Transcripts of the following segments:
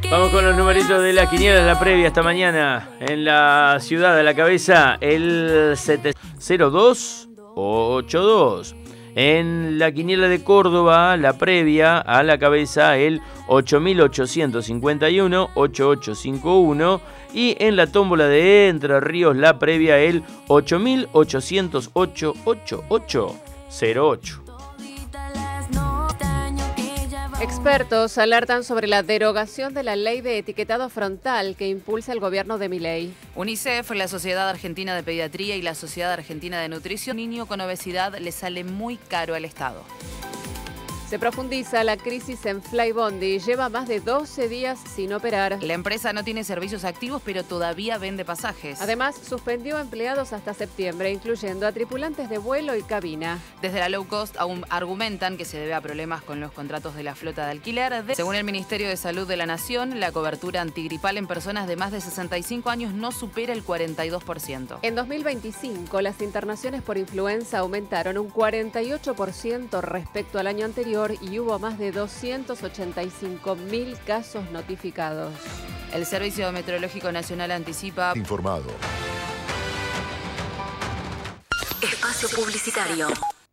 Vamos con los numeritos de la quiniela en la previa esta mañana. En la ciudad de la cabeza, el 70282. En la quiniela de Córdoba, la previa a la cabeza, el 8851, 8851. Y en la tómbola de Entre Ríos, la previa, el 8808, 8808. Expertos alertan sobre la derogación de la ley de etiquetado frontal que impulsa el gobierno de Milei. UNICEF, la Sociedad Argentina de Pediatría y la Sociedad Argentina de Nutrición, un niño con obesidad le sale muy caro al Estado. Se profundiza la crisis en Flybondi. Lleva más de 12 días sin operar. La empresa no tiene servicios activos, pero todavía vende pasajes. Además, suspendió empleados hasta septiembre, incluyendo a tripulantes de vuelo y cabina. Desde la low cost aún argumentan que se debe a problemas con los contratos de la flota de alquiler. Según el Ministerio de Salud de la Nación, la cobertura antigripal en personas de más de 65 años no supera el 42%. En 2025, las internaciones por influenza aumentaron un 48% respecto al año anterior y hubo más de 285.000 casos notificados. El Servicio Meteorológico Nacional anticipa... Informado. Espacio publicitario.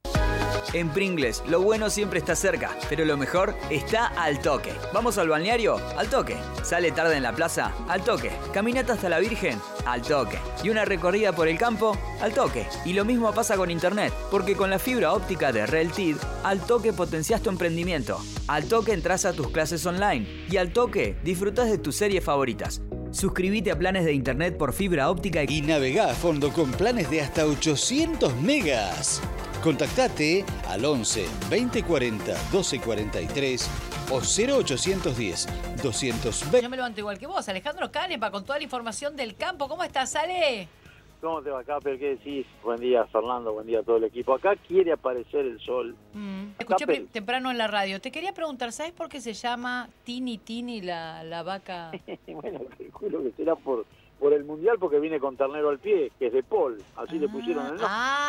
En Pringles, lo bueno siempre está cerca, pero lo mejor está al toque. ¿Vamos al balneario? Al toque. ¿Sale tarde en la plaza? Al toque. ¿Caminata hasta la Virgen? Al toque. ¿Y una recorrida por el campo? Al toque. Y lo mismo pasa con internet, porque con la fibra óptica de Reltid, al toque potencias tu emprendimiento. Al toque entras a tus clases online. Y al toque disfrutás de tus series favoritas. Suscríbete a planes de internet por fibra óptica y navegá a fondo con planes de hasta 800 megas. Contactate al 11 2040 1243 o 0810 220. Yo me levanto igual que vos, Alejandro Canepa, con toda la información del campo. ¿Cómo estás, Ale? ¿Cómo te va, Capel? ¿Qué decís? Buen día, Fernando. Buen día a todo el equipo. Acá quiere aparecer el sol. Escuché temprano en la radio. Te quería preguntar, ¿sabes por qué se llama Tini Tini la vaca? Bueno, calculo que será por el Mundial, porque viene con ternero al pie, que es de Paul. Así le pusieron el nombre.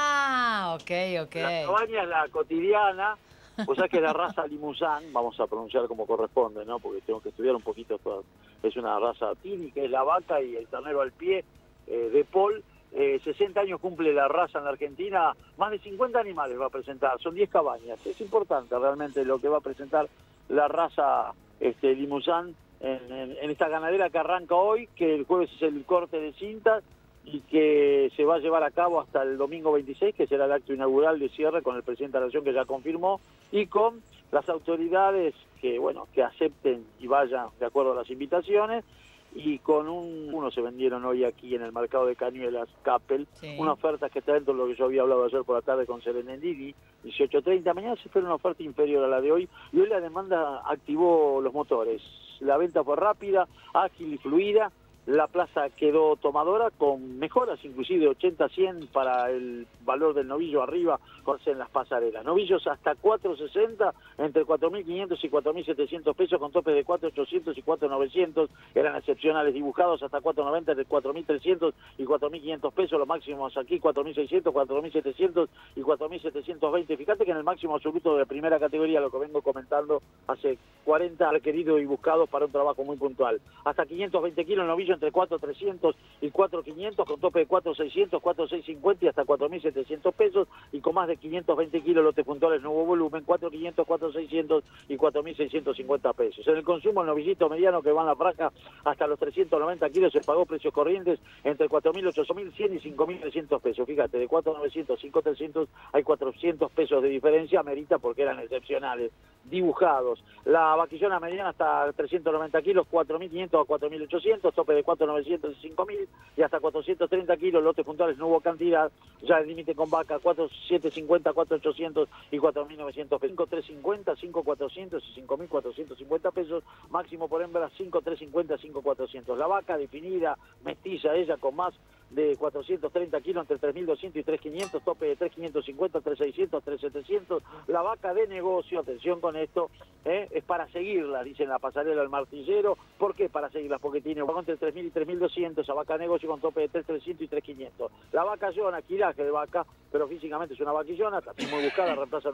Ok. La cabaña es la cotidiana. O sea que la raza Limousin, vamos a pronunciar como corresponde, ¿no? Porque tengo que estudiar un poquito todo. Es una raza Tini, que es la vaca, y el ternero al pie de Paul. 60 años cumple la raza en la Argentina, más de 50 animales va a presentar, son 10 cabañas. Es importante realmente lo que va a presentar la raza Limousin en esta ganadera que arranca hoy, que el jueves es el corte de cintas y que se va a llevar a cabo hasta el domingo 26, que será el acto inaugural de cierre con el presidente de la Nación, que ya confirmó, y con las autoridades que acepten y vayan de acuerdo a las invitaciones. Y con uno se vendieron hoy aquí en el mercado de Cañuelas, Capel, sí. Una oferta que está dentro de lo que yo había hablado ayer por la tarde con Serenendini, 18:30, mañana se espera una oferta inferior a la de hoy, y hoy la demanda activó los motores. La venta fue rápida, ágil y fluida. La plaza quedó tomadora con mejoras inclusive de 80 a 100 para el valor del novillo arriba en las pasarelas. Novillos hasta 460, entre 4.500 y 4.700 pesos, con topes de 4.800 y 4.900, eran excepcionales, dibujados hasta 4.90, entre 4.300 y 4.500 pesos, los máximos aquí 4.600, 4.700 y 4.720. Fíjate que en el máximo absoluto de primera categoría, lo que vengo comentando hace 40, requeridos y buscados para un trabajo muy puntual. Hasta 520 kilos novillo entre 4.300 y 4.500, con tope de 4.600, 4.650 y hasta 4.700 pesos, y con más de 520 kilos lotes puntuales, nuevo volumen, 4.500, 4.600 y 4.650 pesos. En el consumo, el novillito mediano que va en la franja hasta los 390 kilos se pagó precios corrientes entre 4.800, 8.100 y 5.300 pesos. Fíjate, de 4.900, 5.300 hay 400 pesos de diferencia, amerita porque eran excepcionales, dibujados. La vaquillona mediana hasta 390 kilos, 4.500 a 4.800, tope de 4.900 y 5.000, y hasta 430 kilos, lotes puntuales, no hubo cantidad, ya el límite con vaca, 4.750, 4.800 y 4.900 pesos, 5.350, 5.400 y 5.450 pesos, máximo por hembra 5.350, 5.400. La vaca definida, mestiza, ella con más de 430 kilos, entre 3.200 y 3.500, tope de 3.550, 3.600, 3.700. La vaca de negocio, atención con esto, es para seguirla, dice en la pasarela del martillero. ¿Por qué para seguirlas? Porque tiene entre 3.000 y 3.200, esa vaca de negocio con tope de 3.300 y 3.500. La vaca Yona, quilaje de vaca, pero físicamente es una vaquillona, está muy buscada, reemplaza